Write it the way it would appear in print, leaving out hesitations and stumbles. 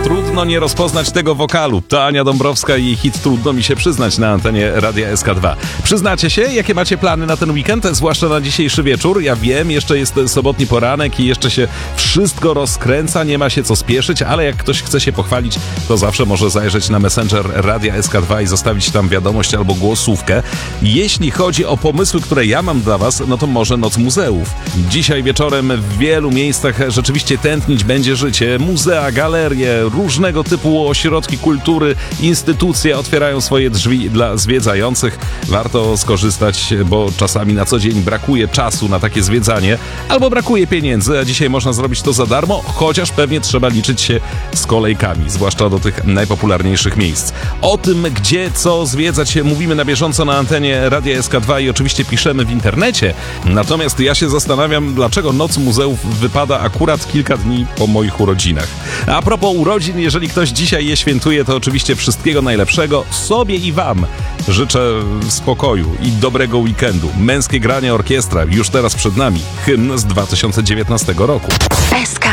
Trudno nie rozpoznać tego wokalu. To Ania Dąbrowska i jej hit Trudno mi się przyznać na antenie Radia SK2. Przyznacie się, jakie macie plany na ten weekend, zwłaszcza na dzisiejszy wieczór? Ja wiem, jeszcze jest sobotni poranek i jeszcze się wszystko rozkręca, nie ma się co spieszyć, ale jak ktoś chce się pochwalić, to zawsze może zajrzeć na Messenger Radia SK2 i zostawić tam wiadomość albo głosówkę. Jeśli chodzi o pomysły, które ja mam dla was, no to może Noc Muzeów. Dzisiaj wieczorem w wielu miejscach rzeczywiście tętnić będzie życie. Muzea, galerie, różnego typu ośrodki kultury, instytucje otwierają swoje drzwi dla zwiedzających. Warto skorzystać, bo czasami na co dzień brakuje czasu na takie zwiedzanie, albo brakuje pieniędzy, a dzisiaj można zrobić to za darmo, chociaż pewnie trzeba liczyć się z kolejkami, zwłaszcza do tych najpopularniejszych miejsc. O tym, gdzie, co zwiedzać, mówimy na bieżąco na antenie Radia SK2 i oczywiście piszemy w internecie. Natomiast ja się zastanawiam, dlaczego Noc Muzeów wypada akurat kilka dni po moich urodzinach. A propos urodzin, jeżeli ktoś dzisiaj je świętuje, to oczywiście wszystkiego najlepszego sobie i wam. Życzę spokoju i dobrego weekendu. Męskie granie orkiestra już teraz przed nami. Hymn z 2019 roku. SK.